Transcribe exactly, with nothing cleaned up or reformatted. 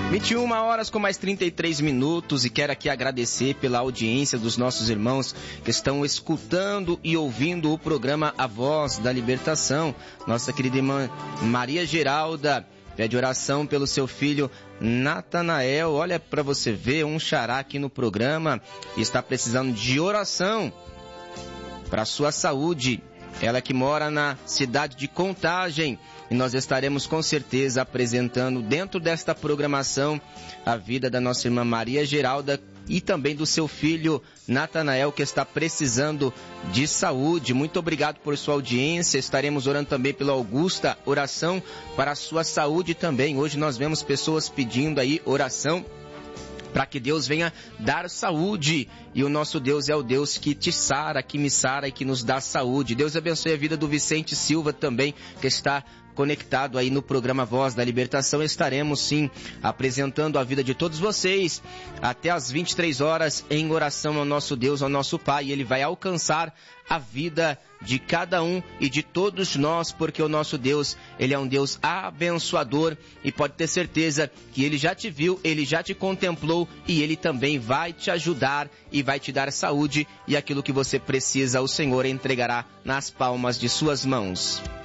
vinte e uma horas com mais trinta e três minutos e quero aqui agradecer pela audiência dos nossos irmãos que estão escutando e ouvindo o programa A Voz da Libertação. Nossa querida irmã Maria Geralda pede oração pelo seu filho Natanael. Olha para você ver, um xará aqui no programa e está precisando de oração para a sua saúde. Ela que mora na cidade de Contagem. E nós estaremos com certeza apresentando dentro desta programação a vida da nossa irmã Maria Geralda e também do seu filho Natanael, que está precisando de saúde. Muito obrigado por sua audiência. Estaremos orando também pela Augusta, oração para a sua saúde também. Hoje nós vemos pessoas pedindo aí oração para que Deus venha dar saúde. E o nosso Deus é o Deus que te sara, que me sara e que nos dá saúde. Deus abençoe a vida do Vicente Silva também, que está conectado aí no programa Voz da Libertação. Estaremos sim apresentando a vida de todos vocês até às vinte e três horas em oração ao nosso Deus, ao nosso Pai. E Ele vai alcançar a vida de cada um e de todos nós, porque o nosso Deus, Ele é um Deus abençoador e pode ter certeza que Ele já te viu, Ele já te contemplou e Ele também vai te ajudar e vai te dar saúde, e aquilo que você precisa o Senhor entregará nas palmas de suas mãos.